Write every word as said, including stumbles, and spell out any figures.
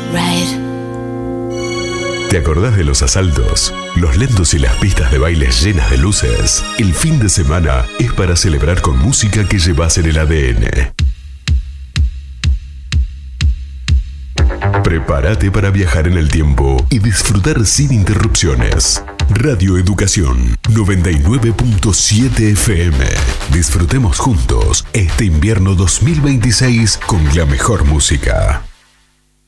right. ¿Te acordás de los asaltos? Los lentos y las pistas de baile llenas de luces. El fin de semana es para celebrar con música que llevas en el A D N. Prepárate para viajar en el tiempo y disfrutar sin interrupciones. Radio Educación noventa y nueve punto siete F M. Disfrutemos juntos este invierno dos mil veintiséis con la mejor música.